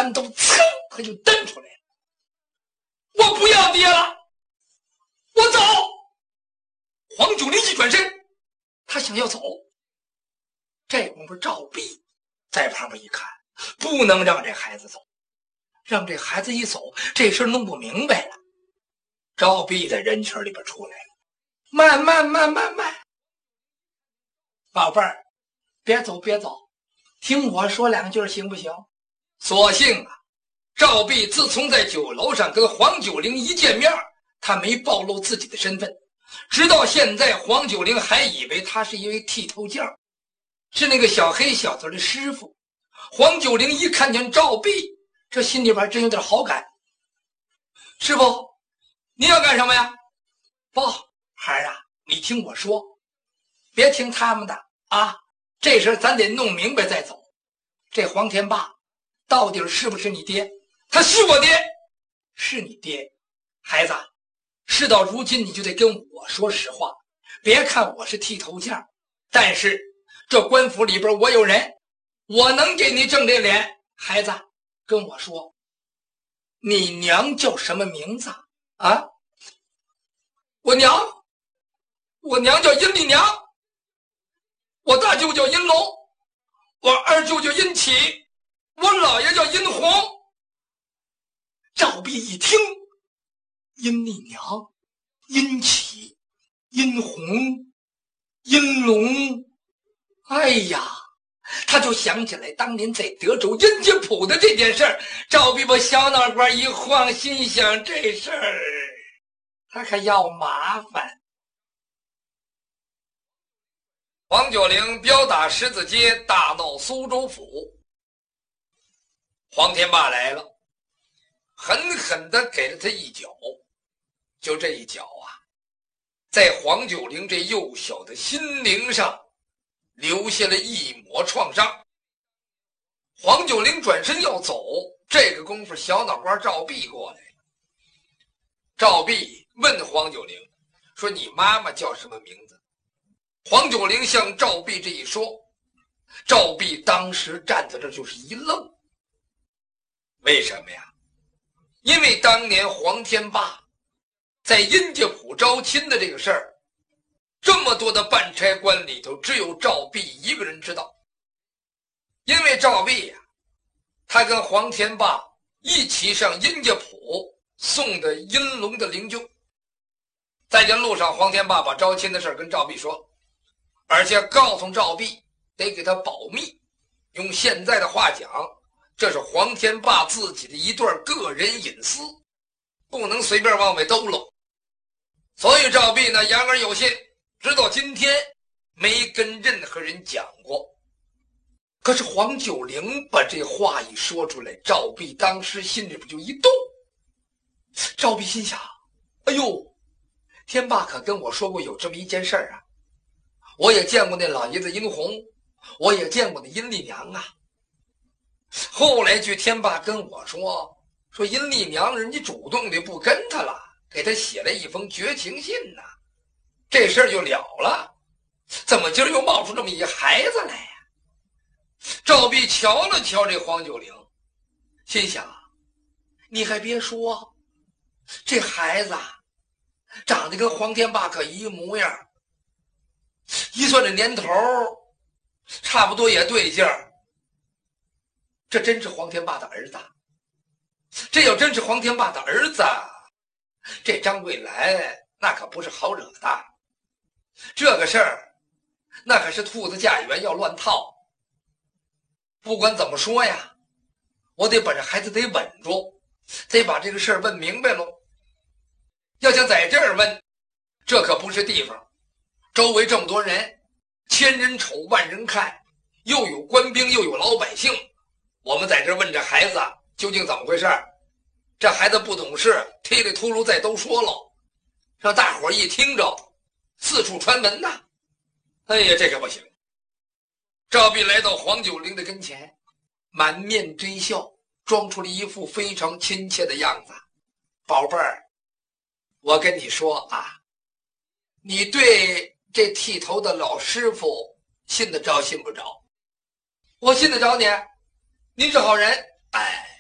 单刀噌，他就蹬出来了。我不要爹了，我走！黄九龄一转身，他想要走。这功夫赵弼在旁边一看，不能让这孩子走，让这孩子一走，这事弄不明白了。赵弼在人群里边出来了，慢，宝贝儿，别走，听我说两句行不行？所幸啊，赵弼自从在酒楼上跟黄九龄一见面，他没暴露自己的身份，直到现在黄九龄还以为他是一位剃头匠，是那个小黑小子的师傅。黄九龄一看见赵弼，这心里边真有点好感。师傅，你要干什么呀？不，孩儿啊，你听我说，别听他们的啊，这事咱得弄明白再走。这黄天霸到底是不是你爹？他是我爹，是你爹。孩子，事到如今你就得跟我说实话。别看我是剃头匠，但是这官府里边我有人，我能给你挣这脸。孩子，跟我说，你娘叫什么名字啊？我娘叫阴丽娘，我大舅叫阴龙，我二舅叫阴启，我姥爷叫阴红。赵弼一听，阴丽娘、阴启、阴红、阴龙，哎呀，他就想起来当年在德州阴节谱的这件事儿。赵弼把小脑瓜一晃，心想这事儿他可要麻烦。黄九龄彪打十字街，大闹苏州府。黄天霸来了，狠狠地给了他一脚。就这一脚啊，在黄九龄这幼小的心灵上留下了一抹创伤。黄九龄转身要走，这个功夫小脑瓜赵弼过来了。赵弼问黄九龄说，你妈妈叫什么名字？黄九龄向赵弼这一说，赵弼当时站在这就是一愣。为什么呀？因为当年黄天霸在阴家堡招亲的这个事儿，这么多的办差官里头，只有赵弼一个人知道。因为赵弼呀，他跟黄天霸一起上阴家堡送的阴龙的灵柩。在这路上，黄天霸把招亲的事跟赵弼说，而且告诉赵弼得给他保密。用现在的话讲，这是黄天霸自己的一段个人隐私，不能随便往外兜漏。所以赵弼呢言而有信，直到今天没跟任何人讲过。可是黄九龄把这话一说出来，赵弼当时心里不就一动。赵弼心想，哎呦，天霸可跟我说过有这么一件事儿啊，我也见过那老爷子殷红，我也见过那阴丽娘啊。后来据天霸跟我说阴丽娘人家主动的不跟他了，给他写了一封绝情信呐，这事儿就了了。怎么今儿又冒出这么一孩子来呀？赵弼瞧了瞧这黄九龄，心想，你还别说，这孩子长得跟黄天霸可一模样，一算这年头差不多也对劲儿。这真是黄天霸的儿子，这要真是黄天霸的儿子，这张桂兰那可不是好惹的。这个事儿那可是兔子驾辕要乱套。不管怎么说呀，我得把这孩子得稳住，得把这个事儿问明白喽。要想在这儿问，这可不是地方，周围这么多人，千人瞅万人看，又有官兵又有老百姓，我们在这儿问这孩子究竟怎么回事？这孩子不懂事，踢里秃噜再都说了，让大伙儿一听着四处传闻呐。哎呀，这可不行。赵弼来到黄九龄的跟前，满面追笑，装出了一副非常亲切的样子。宝贝儿，我跟你说啊，你对这剃头的老师傅信得着信不着？我信得着你，您是好人。哎，